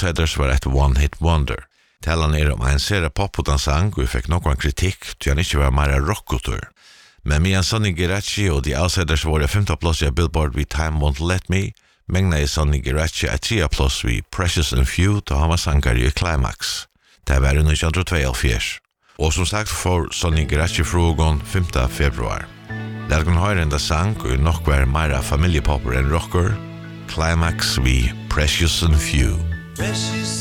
Outsiders var et one-hit wonder. Talan en serie poputan sang, og fikk nokon kritikk, til han ikke var mer rockutur. Men medan Sonny Geraci og The Outsiders var 5. plass i Billboard vi Time Won't Let Me, megna i Sonny Geraci 3. plass vi Precious and Few, da han var sanger i Climax. Det var i 1942. Og som sagt får Sonny Geraci frågon 5. februar. Der kan høre enda sang, og nok var mer familjepopper enn rocker, Climax vi Precious and Few. Precious